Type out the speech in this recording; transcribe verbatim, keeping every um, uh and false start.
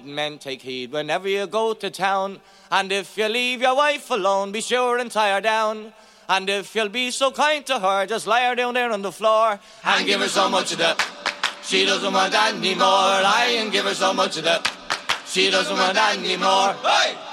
men, take heed whenever you go to town. And if you leave your wife alone, be sure and tie her down. And if you'll be so kind to her, just lie her down there on the floor and give her so much of that she doesn't want any more. Lie and give her so much of that she doesn't want any more. Hey!